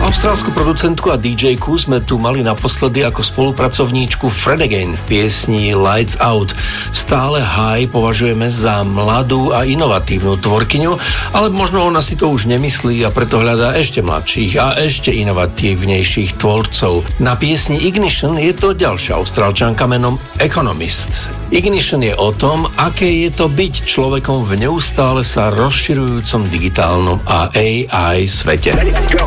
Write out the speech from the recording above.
Austrálsku producentku a DJ-ku sme tu mali naposledy ako spolupracovníčku Fred Again v piesni Lights Out. Stále High považujeme za mladú a inovatívnu tvorkyňu, ale možno ona si to už nemyslí a preto hľadá ešte mladších a ešte inovatívnejších tvorcov. Na piesni Ignition je to ďalšia Austrálčanka menom Economist. Ignition je o tom, aké je to byť človekom v neustále sa rozširujúcom digitálnom a AI svete. Go.